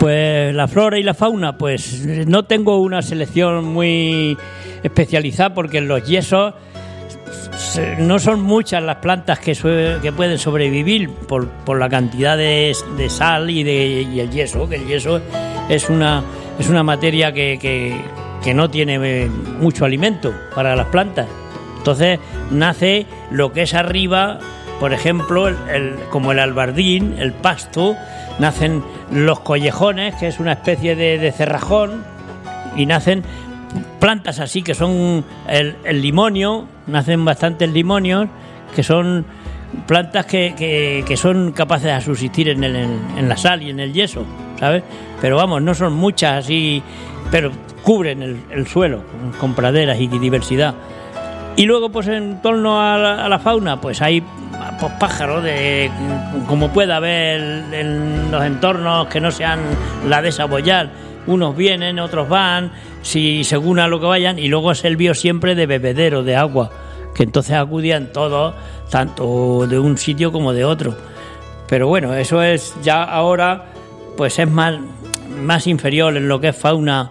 Pues la flora y la fauna, pues no tengo una selección muy especializada porque en los yesos no son muchas las plantas que pueden sobrevivir por la cantidad de sal y el yeso, que el yeso es una materia que no tiene mucho alimento para las plantas. Entonces nace lo que es arriba, por ejemplo, como el albardín, el pasto, nacen los collejones, que es una especie de cerrajón, y nacen plantas así que son el limonio, nacen bastantes limonios, que son plantas que son capaces de subsistir en la sal y en el yeso, ¿sabes? Pero vamos, no son muchas así, pero cubren el suelo con praderas y diversidad. Y luego, pues en torno a la fauna, pues hay pájaros como pueda haber en los entornos que no sean la de Saboyal. Unos vienen, otros van, según a lo que vayan, y luego es el bio siempre de bebedero de agua, que entonces acudían todos, tanto de un sitio como de otro. Pero bueno, eso es ya ahora, pues es más inferior en lo que es fauna.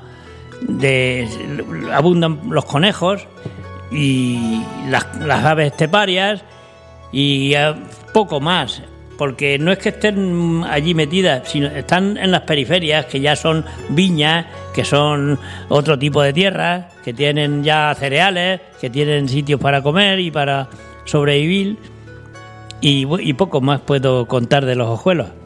Abundan los conejos y las aves esteparias y poco más, porque no es que estén allí metidas, sino están en las periferias, que ya son viñas, que son otro tipo de tierras, que tienen ya cereales, que tienen sitios para comer y para sobrevivir, y poco más puedo contar de los ojuelos.